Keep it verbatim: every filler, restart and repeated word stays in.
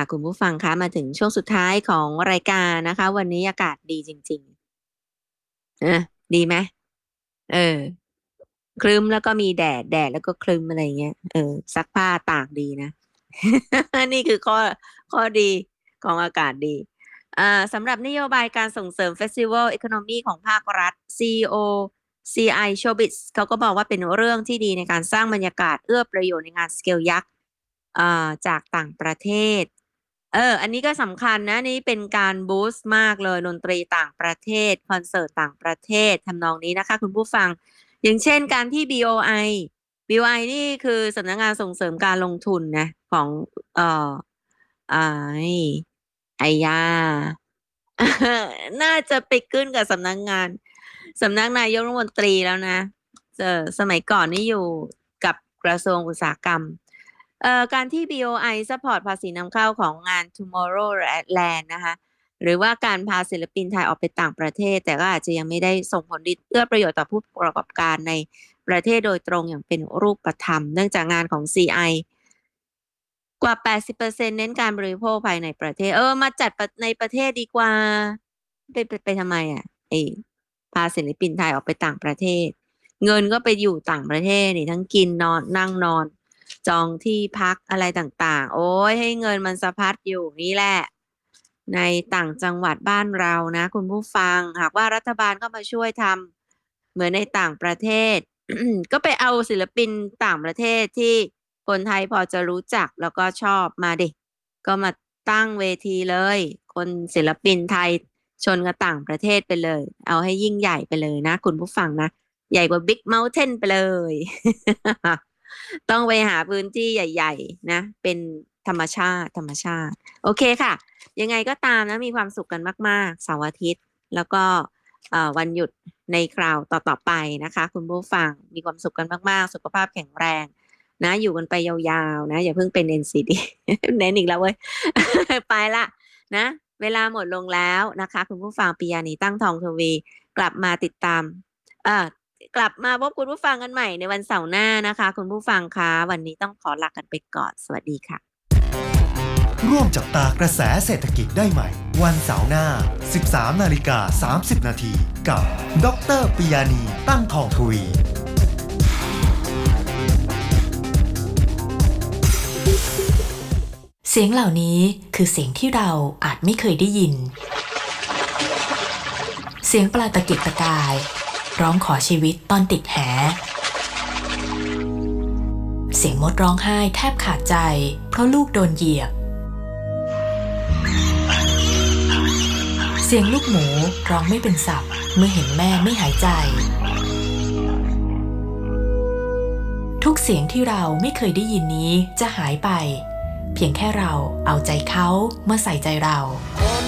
คุณผู้ฟังคะมาถึงช่วงสุดท้ายของรายการนะคะ วันนี้อากาศดีจริงๆนะดีไหมเออครึ้มแล้วก็มีแดดแดดแล้วก็ครึ้มอะไรเงี้ยเออซักผ้าตากดีนะ นี่คือข้อข้อดีของอากาศดีอ่าสำหรับนโยบายการส่งเสริม Festival Economy ของภาครัฐ ซี อี โอ ซี ไอ Showbiz เขาก็บอกว่าเป็นเรื่องที่ดีในการสร้างบรรยากาศเอื้อประโยชน์ในงานสเกลยักษ์อ่าจากต่างประเทศเอออันนี้ก็สำคัญนะนี่เป็นการบูสต์มากเลยดนตรีต่างประเทศคอนเสิร์ตต่างประเทศทำนองนี้นะคะคุณผู้ฟังอย่างเช่นการที่ บี โอ ไอ บี โอ ไอ นี่คือสำนักงานส่งเสริมการลงทุนนะของเอ่อไอ้ไอ้ยาน่าจะไปขึ้นกับสำนักงานสำนักนายกรัฐมนตรีแล้วนะเออสมัยก่อนนี่อยู่กับกระทรวงอุตสาหกรรมเอ่อการที่ บี โอ ไอ ซัพพอร์ตภาษีนำเข้าของงาน Tomorrowland นะคะหรือว่าการพาศิลปินไทยออกไปต่างประเทศแต่ก็อาจจะยังไม่ได้ส่งผลดีเอื้อประโยชน์ต่อผู้ประกอบการในประเทศโดยตรงอย่างเป็นรูปธรรมเนื่องจากงานของ ซี ไอ กว่า แปดสิบเปอร์เซ็นต์ เปอร์เซ็นต์เน้นการบริโภคภายในประเทศ เออ มาจัดประในประเทศดีกว่า ไปไปไปทำไมอะไอ้พาศิลปินไทยออกไปต่างประเทศ เงินก็ไปอยู่ต่างประเทศนี่ทั้งกินนอนนั่งนอน จองที่พักอะไรต่างๆ โอ๊ยให้เงินมันสะพัดอยู่นี่แหละ ในต่างจังหวัดบ้านเรานะคุณผู้ฟัง หากว่ารัฐบาลก็มาช่วยทำเหมือนในต่างประเทศ ก็ไปเอาศิลปินต่างประเทศที่คนไทยพอจะรู้จักแล้วก็ชอบมาดิ ก็มาตั้งเวทีเลย คนศิลปินไทยชนกับต่างประเทศไปเลย เอาให้ยิ่งใหญ่ไปเลยนะคุณผู้ฟังนะ ใหญ่กว่า Big Mountain ไปเลย ต้องไปหาพื้นที่ใหญ่ๆนะเป็นธรรมชาติธรรมชาติ โอเคค่ะ ยังไงก็ตามนะมีความสุขกันมากๆเสาร์อาทิตย์ แล้วก็เอ่อวันหยุดในคราวต่อๆไปนะคะคุณผู้ฟังมีความสุขกันมากๆ สุขภาพแข็งแรงนะอยู่กันไปยาวๆนะอย่าเพิ่งเป็น เอ็น ซี ดี เน้นอีกแล้วเว้ย ไปละนะเวลาหมดลงแล้วนะคะคุณผู้ฟังปิยานีตั้งทองทวีกลับมาติดตามเอ่อกลับมาพบคุณผู้ฟังกันใหม่ในวันเสาร์หน้านะคะคุณผู้ฟังคะวันนี้ต้องขอลากันไปก่อนสวัสดีค่ะร่วมจับตากระแสเศรษฐกิจได้ใหม่วันเสาร์หน้า สิบสามนาฬิกาสามสิบนาทีกับดร.ปิยานีตั้งทองทวีเสียงเหล่านี้คือเสียงที่เราอาจไม่เคยได้ยินเสียงปลาตะกิกตะกายร้องขอชีวิตตอนติดแหเสียงมดร้องไห้แทบขาดใจเพราะลูกโดนเหยียบเสียงลูกหมูร้องไม่เป็นสับเมื่อเห็นแม่ไม่หายใจทุกเสียงที่เราไม่เคยได้ยินนี้จะหายไปเพียงแค่เราเอาใจเขามาใส่ใจเรา